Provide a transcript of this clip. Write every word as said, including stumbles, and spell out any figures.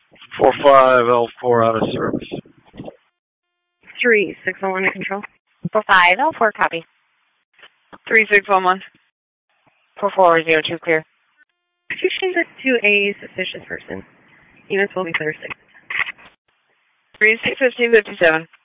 four five L four out of service. three six one one to control. four five L four, copy. three six one one. four four zero two, clear. Could you change it to a suspicious person? Units will be clear six. three six fifteen fifty seven.